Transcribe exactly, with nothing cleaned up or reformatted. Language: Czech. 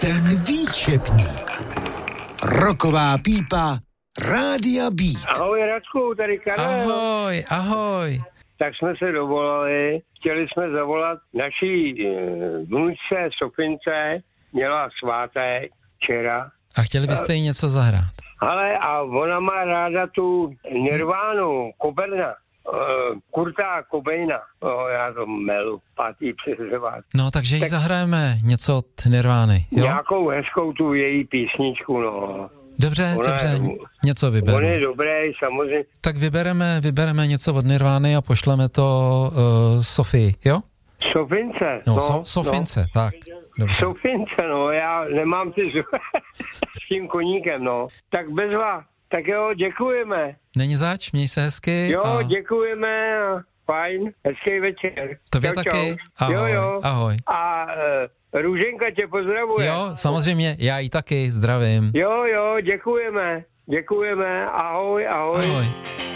Ten výčepník. Roková pípa Rádia Beat. Ahoj Radku, tady Karel. Ahoj, ahoj. Tak jsme se dovolali, chtěli jsme zavolat naší vnučce Sofince, měla svátek včera. A chtěli byste jí něco zahrát? Ale a ona má ráda tu Nirvánu, Cobaina, uh, Kurta Cobaina, oh, já to melu, pátý přesřevát. No, takže jí tak zahrajeme něco od Nirvány, jo? Nějakou hezkou tu její písničku, no. Dobře, ona dobře, je, něco vyberu. On je dobrý, samozřejmě. Tak vybereme, vybereme něco od Nirvány a pošleme to uh, Sofii, jo? Sofince. No, no so, Sofince, no. tak. Dobře. Sofince, no, já nemám ty s tím koníkem, no. Tak bezva, tak jo, děkujeme. Není zač, měj se hezky. Jo, a... děkujeme, fajn, hezký večer. Tobě čau, taky, čau. ahoj, jo, jo. ahoj. A uh, Růženka tě pozdravuje. Jo, samozřejmě, já ji taky, zdravím. Jo, jo, děkujeme, děkujeme, ahoj, ahoj. Ahoj.